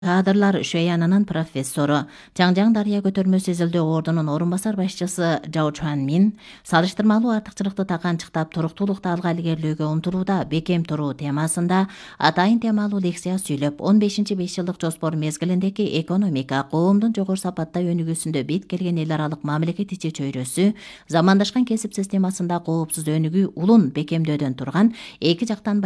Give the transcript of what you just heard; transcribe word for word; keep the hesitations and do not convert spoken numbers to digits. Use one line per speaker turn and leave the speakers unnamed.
Кадрлар шөянынын профессору, Жаңжаң Дарыя көтөрмөсү изилдөө ордунун орун басар башчысы Жао Чуан Мин салыштырмалуу артыкчылыкты таканчыктап туруктуулукту алга илгерлөөгө умтулууда бекем туруу темасында атайын темалуу лекция сүйлөп, он бешинчи беш жылдык жоспор мезгилиндеги экономика, коомдун жогору сапатта өнүгүүсүндө бет келген эл аралык мамлекет ичи чөйрөсү, замандашкан кесип системасында коопсуз өнүгүү улун бекемдөөдөн турган эки жактан